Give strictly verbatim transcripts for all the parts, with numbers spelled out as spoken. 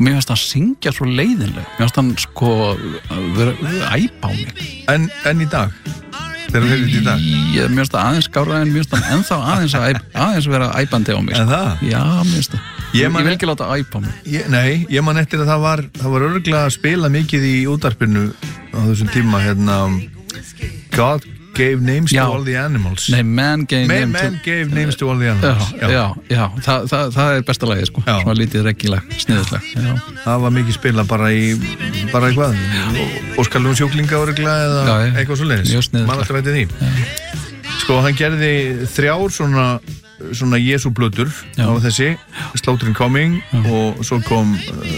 mér finnst hann syngja svo leiðinlega mér finnst hann sko vera, vera æpa á mig En, en í dag? Þegar við erum í dag? Ég, mér finnst það aðeins skára en mér finnst hann ennþá aðeins, að æp, aðeins vera æpandi á mig En það? Já, mér finnst það Ég, ég vil ekki láta æpa á mig ég, Nei, ég man eftir að það var það var örugglega að spila mikið í útvarpinu á þessum tíma hérna God gave names já. to all the animals Nei, man gave, Man, name man to... gave names to all the animals Já, já, já það, það, það er besta lagið sko Já. Svona lítið reggilag, sniðislag Það var mikið spila bara í bara í hvað Óskarlun sjúklinga örugglega eða já, já. eitthvað svo leiðis Mjög sniðislag Man alltaf veitir því Sko, hann gerði þrjár svona svona Jesu blöður á þessi Slaughtering Coming já. Og svo kom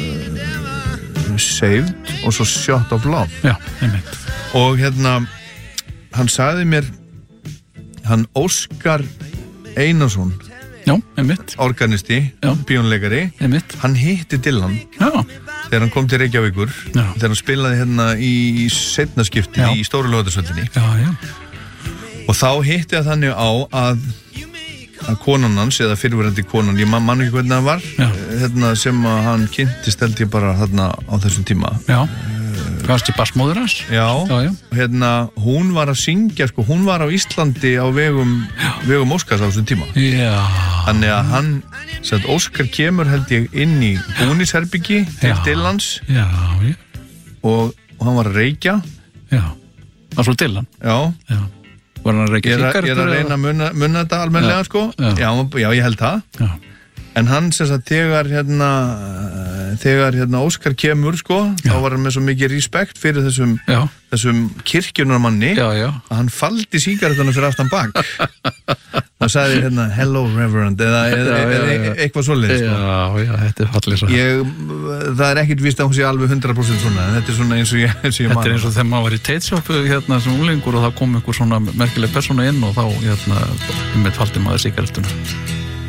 uh, Saved og svo Shot of Love Já, einmitt Og hérna hann sagði mér hann Óskar Einarsson Já, einmitt organisti, píónuleikari hann hitti Dylan Já. þegar hann kom til Reykjavíkur já. þegar hann spilaði hérna í seinna skipti í Stóru Laugardalshöllinni og þá hitti það þannig á að að konan hans, eða fyrrverandi konan ég man, man ekki hvernig það var hérna, sem að hann kynntist held ég bara hérna, á þessum tíma Já Kannski bassmóður hans? Já, já, já. Hérna, hún var að syngja, sko, hún var á Íslandi á vegum, vegum Óskars á þessum tíma. Já. Þannig að hann, sagt, Óskar kemur held ég inn í búnisherbyggi til Dylans. Já, já. Og, og hann var að reykja. Já, það var svo Dylan. Já. Já. Var hann að reykja sígarettur? Ég er að reyna að munna, munna þetta almennilega, já. Sko. Já. Já, já, ég held það. Já. En hann sem sagt þegar hérna þegar hérna Óskar kemur sko já. Þá var hann með svo mikið respekt fyrir þessum já. Þessum kirkjunarmanni já, já. Að hann faldi sígarettuna fyrir aftan bak og sagði hérna hello reverend eða, eða, já, eða já, eitthvað svoleiðis sko. Já, já, þetta er fallið svo ég, það er ekkert víst að hún sé alveg hundrað prósent svona en þetta er svona eins og ég, eins og ég Þetta er eins og þegar maður var í teitsjópu hérna sem unglingur og það kom einhver svona merkileg persóna inn og þá hérna um eitt faldi maður sígarettuna